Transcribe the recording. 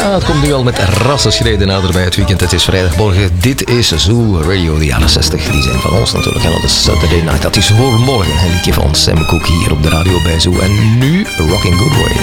Ja, het komt nu al met rassenschreden nader bij het weekend. Het is vrijdagmorgen. Dit is Zoo Radio, de jaren 60. Die zijn van ons natuurlijk. En dat is Saturday Night. Dat is voor morgen. Een liedje van Sam Cooke hier op de radio bij Zoo. En nu Rocking Good Way.